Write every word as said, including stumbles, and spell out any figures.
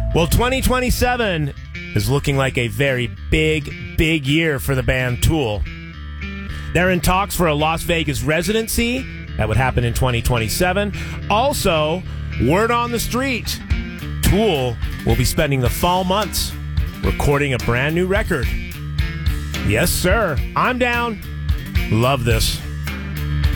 Well, twenty twenty-seven is looking like a very big, big year for the band Tool. They're in talks for a Las Vegas residency. That would happen in twenty twenty-seven. Also, word on the street, Tool will be spending the fall months recording a brand new record. Yes, sir. I'm down. Love this.